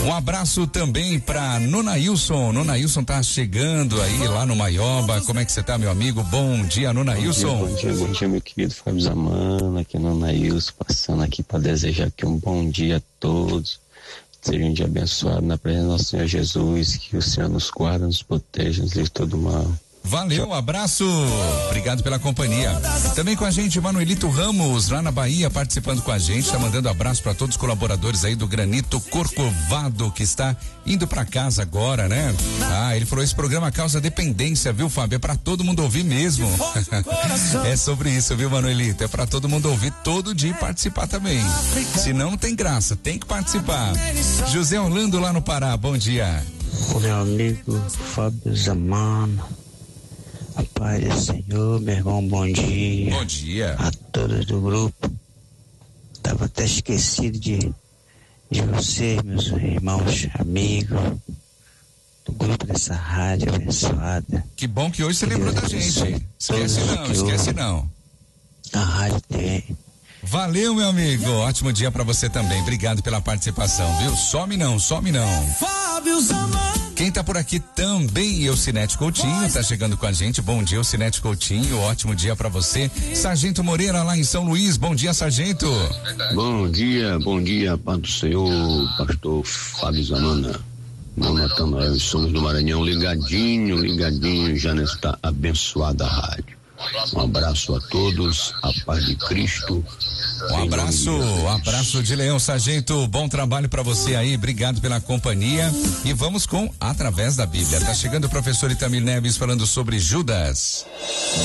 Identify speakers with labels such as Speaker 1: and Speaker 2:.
Speaker 1: Um abraço também pra Nonailson. Nonailson tá chegando aí lá no Maioba. Como é que você tá, meu amigo? Bom dia, Nonailson.
Speaker 2: Bom dia, meu querido Fábio Zamana, aqui Nonailson, passando aqui para desejar aqui um bom dia a todos. Seja um dia abençoado na presença do nosso Senhor Jesus, que o Senhor nos guarda, nos proteja, nos livre de todo mal.
Speaker 1: Valeu, abraço, obrigado pela companhia. Também com a gente, Manuelito Ramos, lá na Bahia, participando com a gente, tá mandando abraço para todos os colaboradores aí do Granito Corcovado, que está indo para casa agora, né? Ele falou, esse programa causa dependência, viu, Fábio? É para todo mundo ouvir mesmo. É sobre isso, viu, Manuelito? É para todo mundo ouvir todo dia e participar também. Senão não tem graça, tem que participar. José Orlando, lá no Pará, bom dia.
Speaker 3: O meu amigo Fábio Zamana. A paz do Senhor, meu irmão, bom dia.
Speaker 1: Bom dia.
Speaker 3: A todos do grupo. Tava até esquecido de vocês, meus irmãos, amigos, do grupo dessa rádio abençoada.
Speaker 1: Que bom que hoje você lembrou da gente. Esquece não.
Speaker 3: A rádio tem.
Speaker 1: Valeu, meu amigo. Ótimo dia pra você também. Obrigado pela participação, viu? Some não. Quem tá por aqui também, Eucinete Coutinho, tá chegando com a gente. Bom dia, Eucinete Coutinho. Ótimo dia pra você. Sargento Moreira, lá em São Luís. Bom dia, Sargento.
Speaker 2: Bom dia, Pai do Senhor, pastor Fábio Zamana. Meu Natanael, somos do Maranhão, ligadinho, já nesta abençoada rádio. Um abraço a todos, a paz de Cristo.
Speaker 1: Um abraço de Leão, Sargento, bom trabalho pra você aí, obrigado pela companhia e vamos com Através da Bíblia. Tá chegando o professor Itamir Neves falando sobre Judas.